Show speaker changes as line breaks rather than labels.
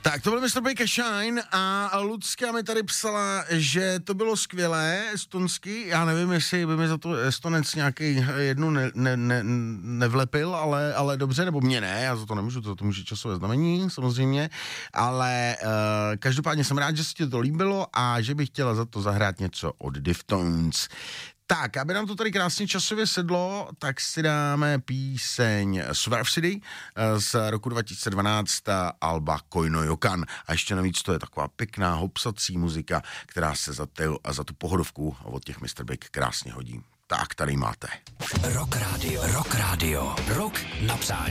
Tak to byl Mr. Big a Shine a Lucka mi tady psala, že to bylo skvělé, estonsky, já nevím, jestli by mi za to Estonec nějaký jednu nevlepil, ale dobře, nebo mě ne, já za to nemůžu, to může časové znamení, samozřejmě, ale každopádně jsem rád, že se ti to líbilo a že bych chtěla za to zahrát něco od Deftones. Tak, aby nám to tady krásně časově sedlo, tak si dáme píseň Swerve City z roku 2012 alba Koinojokan. A ještě navíc to je taková pěkná hopsací muzika, která se za tu pohodovku od těch Mr. Big krásně hodí. Tak, tady máte.
Rock Radio, rock na přání.